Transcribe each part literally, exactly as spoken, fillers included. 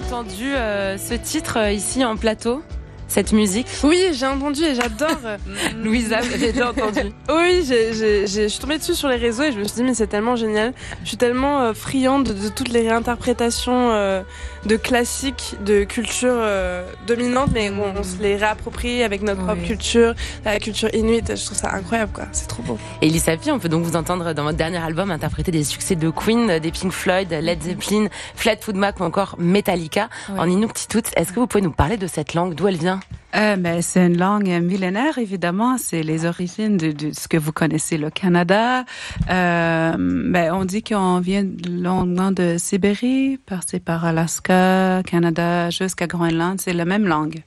entendu euh, ce titre euh, ici en plateau, cette musique? Oui, j'ai entendu et j'adore. Louisa, vous avez déjà entendu? Oui, j'ai, j'ai, j'ai, je suis tombée dessus sur les réseaux et je me suis dit mais c'est tellement génial. Je suis tellement euh, friande de, de toutes les réinterprétations euh, de classiques, de culture euh, dominante, mais bon, on se les réapproprie avec notre oui. propre culture, la culture inuite. Je trouve ça incroyable, quoi. C'est trop beau. Et Lisa P, on peut donc vous entendre dans votre dernier album interpréter des succès de Queen, des Pink Floyd, Led Zeppelin, Fleetwood Mac ou encore Metallica oui. en Inuktitut. Est-ce que vous pouvez nous parler de cette langue, d'où elle vient? Euh, mais c'est une langue millénaire, évidemment. C'est les origines de, de ce que vous connaissez, le Canada. Euh, ben, on dit qu'on vient longuement de Sibérie, passé par Alaska, Canada, jusqu'à Groenland. C'est la même langue.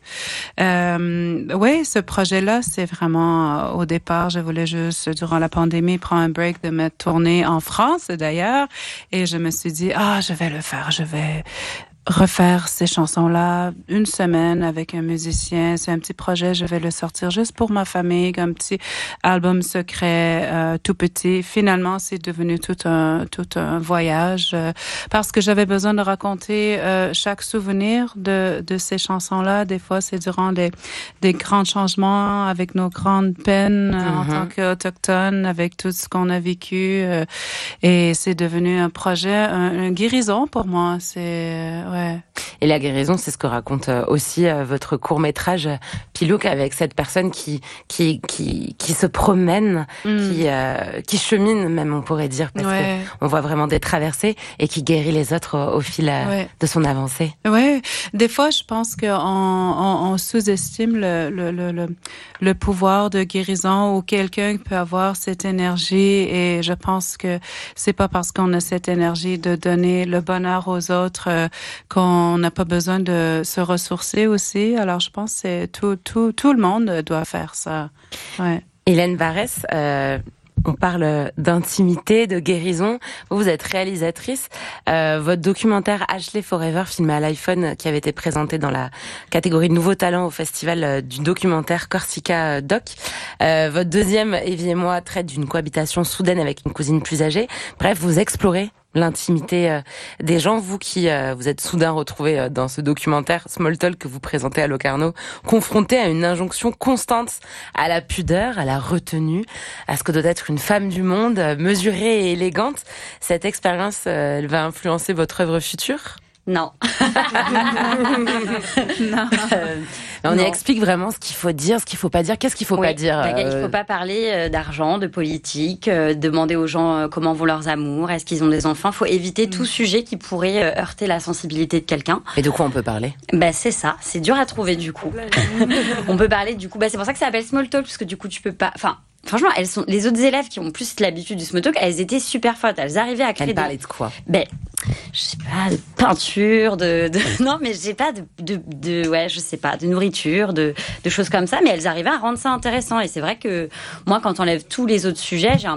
Euh, oui, ce projet-là, c'est vraiment, au départ, je voulais juste, durant la pandémie, prendre un break de me tourner en France, d'ailleurs. Et je me suis dit, ah, je vais le faire, je vais refaire ces chansons-là une semaine avec un musicien. C'est un petit projet, je vais le sortir juste pour ma famille, un petit album secret, euh, tout petit. Finalement, c'est devenu tout un tout un voyage euh, parce que j'avais besoin de raconter euh, chaque souvenir de de ces chansons-là. Des fois, c'est durant des des grands changements, avec nos grandes peines mm-hmm. en tant qu'autochtones, avec tout ce qu'on a vécu. Euh, et c'est devenu un projet, un, un guérison pour moi. C'est euh, ouais. Et la guérison, c'est ce que raconte aussi votre court-métrage Pilouk, avec cette personne qui qui qui qui se promène, mm. qui euh, qui chemine même, on pourrait dire, parce ouais. que on voit vraiment des traversées et qui guérit les autres au, au fil ouais. de son avancée. Ouais, des fois, je pense qu'on on, on sous-estime le, le le le le pouvoir de guérison où quelqu'un peut avoir cette énergie, et je pense que c'est pas parce qu'on a cette énergie de donner le bonheur aux autres euh, qu'on n'a pas besoin de se ressourcer aussi. Alors, je pense que c'est tout, tout, tout le monde doit faire ça. Ouais. Hélène Barès, euh, on parle d'intimité, de guérison. Vous, vous êtes réalisatrice. Euh, votre documentaire Ashley Forever, filmé à l'iPhone, qui avait été présenté dans la catégorie de nouveaux talents au festival du documentaire Corsica Doc. Euh, votre deuxième, Evie et moi, traite d'une cohabitation soudaine avec une cousine plus âgée. Bref, vous explorez l'intimité euh, des gens, vous qui euh, vous êtes soudain retrouvés euh, dans ce documentaire Small Talk que vous présentez à Locarno, confronté à une injonction constante à la pudeur, à la retenue, à ce que doit être une femme du monde, euh, mesurée et élégante. Cette expérience, euh, elle va influencer votre œuvre future ? Non. non. Euh, on non. y explique vraiment ce qu'il faut dire, ce qu'il faut pas dire. Qu'est-ce qu'il faut oui, pas dire euh... Il faut pas parler euh, d'argent, de politique, euh, demander aux gens euh, comment vont leurs amours, est-ce qu'ils ont des enfants. Il faut éviter mm. tout sujet qui pourrait euh, heurter la sensibilité de quelqu'un. Et de quoi on peut parler ? Bah c'est ça, c'est dur à trouver du coup. On peut parler du coup, bah c'est pour ça que ça s'appelle Small Talk, parce que du coup tu peux pas... Enfin, franchement, elles sont les autres élèves qui ont plus l'habitude du small talk, elles étaient super fortes. Elles arrivaient à créer. Elles parlaient de quoi ? Ben, je sais pas, de peinture, de, de... non, mais je sais pas de, de, de, ouais, je sais pas, de nourriture, de, de choses comme ça. Mais elles arrivaient à rendre ça intéressant. Et c'est vrai que moi, quand on enlève tous les autres sujets, j'ai un